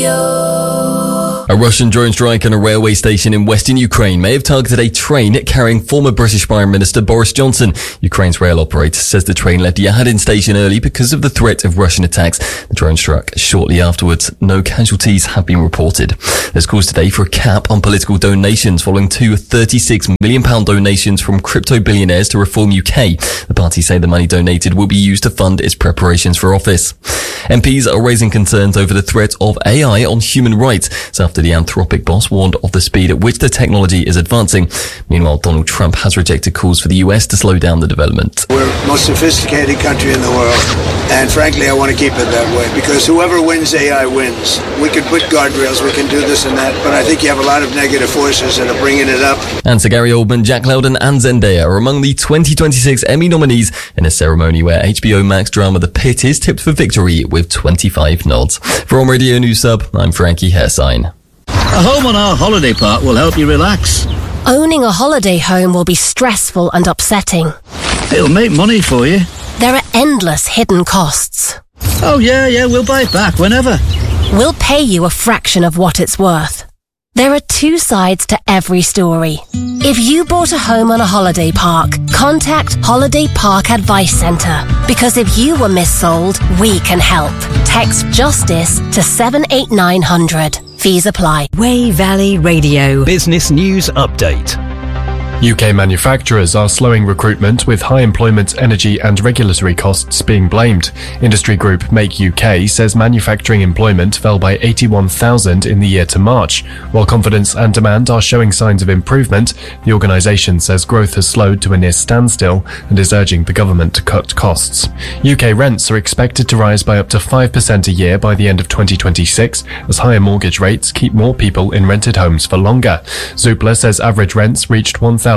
Radio. A Russian drone strike on a railway station in western Ukraine may have targeted a train carrying former British Prime Minister Boris Johnson. Ukraine's rail operator says the train left Yadin station early because of the threat of Russian attacks. The drone struck shortly afterwards. No casualties have been reported. There's calls today for a cap on political donations following two £36 million donations from crypto billionaires to Reform UK. The party say the money donated will be used to fund its preparations for office. MPs are raising concerns over the threat of AI on human rights after the Anthropic boss warned of the speed at which the technology is advancing. Meanwhile, Donald Trump has rejected calls for the US to slow down the development. We're the most sophisticated country in the world, and frankly, I want to keep it that way, because whoever wins AI wins. We can put guardrails, we can do this and that, but I think you have a lot of negative forces that are bringing it up. And Sir Gary Oldman, Jack Lowden and Zendaya are among the 2026 Emmy nominees in a ceremony where HBO Max drama The Pit is tipped for victory with 25 nods. For On Radio News Sub, I'm Frankie Hairsign. A home on our holiday park will help you relax. Owning a holiday home will be stressful and upsetting. It'll make money for you. There are endless hidden costs. Oh yeah, we'll buy it back whenever. We'll pay you a fraction of what it's worth. There are two sides to every story. If you bought a home on a holiday park, contact Holiday Park Advice Centre. Because if you were missold, we can help. Text JUSTICE to 78900. Fees apply. Way Valley Radio. Business News Update. UK manufacturers are slowing recruitment with high employment, energy and regulatory costs being blamed. Industry group Make UK says manufacturing employment fell by 81,000 in the year to March. While confidence and demand are showing signs of improvement, the organisation says growth has slowed to a near standstill and is urging the government to cut costs. UK rents are expected to rise by up to 5% a year by the end of 2026 as higher mortgage rates keep more people in rented homes for longer. Zoopla says average rents reached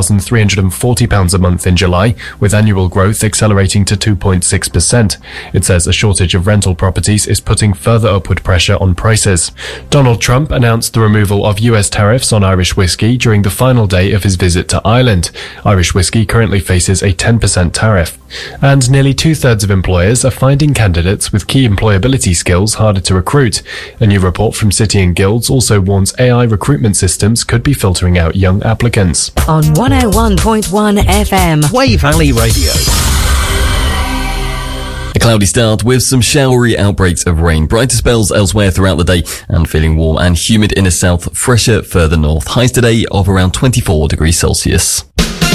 £1,340 a month in July, with annual growth accelerating to 2.6%. It says a shortage of rental properties is putting further upward pressure on prices. Donald Trump announced the removal of US tariffs on Irish whiskey during the final day of his visit to Ireland. Irish whiskey currently faces a 10% tariff. And nearly two-thirds of employers are finding candidates with key employability skills harder to recruit. A new report from City and Guilds also warns AI recruitment systems could be filtering out young applicants. On 101.1 FM. Way Valley Radio. A cloudy start with some showery outbreaks of rain. Brighter spells elsewhere throughout the day and feeling warm and humid in the south, fresher further north. Highs today of around 24 degrees Celsius.